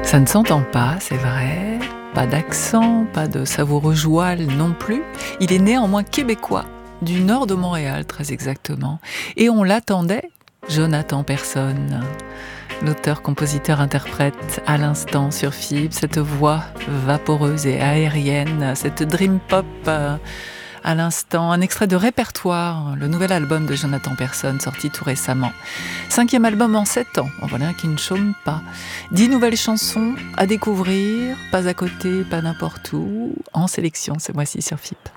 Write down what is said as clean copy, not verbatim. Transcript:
Ça ne s'entend pas, c'est vrai, pas d'accent, pas de savoureux joual non plus. Il est néanmoins québécois, du nord de Montréal très exactement. Et on l'attendait, Jonathan Persson. L'auteur, compositeur, interprète à l'instant sur FIB, cette voix vaporeuse et aérienne, cette dream pop à l'instant, un extrait de Répertoire, le nouvel album de Jonathan Persson sorti tout récemment. 5e album en 7 ans, en voilà qui ne chôme pas. 10 nouvelles chansons à découvrir, pas à côté, pas n'importe où, en sélection ce mois-ci sur FIB.